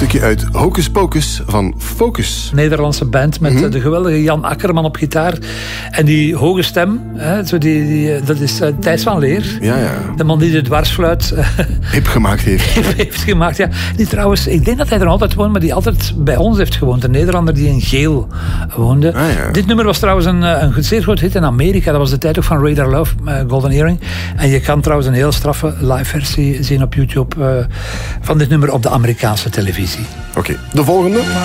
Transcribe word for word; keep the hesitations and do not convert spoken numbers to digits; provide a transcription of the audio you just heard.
stukje uit Hocus Pocus van Focus. Nederlandse band met mm-hmm. de geweldige Jan Akkerman op gitaar. En die hoge stem, hè, zo die, die, dat is uh, Thijs van Leer. Ja, ja. De man die de dwarsfluit uh, hip gemaakt heeft. heeft gemaakt, ja. Die trouwens, ik denk dat hij er altijd woont, maar die altijd bij ons heeft gewoond. Een Nederlander die in Geel woonde. Ah, ja. Dit nummer was trouwens een, een zeer groot hit in Amerika. Dat was de tijd ook van Radar Love, uh, Golden Earring. En je kan trouwens een heel straffe live versie zien op YouTube uh, van dit nummer op de Amerikaanse televisie. Oké, okay. De volgende.